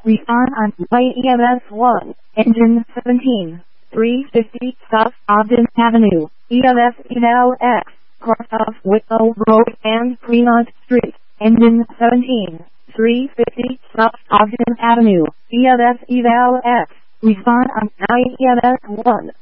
Respond on Light EMS 1, Engine 17, 350 South Ogden Avenue, EMS Eval X, cross off Whitlow Road and Fremont Street, Engine 17, 350 South Ogden Avenue, EMS Eval X. Respond on Light EMS 1.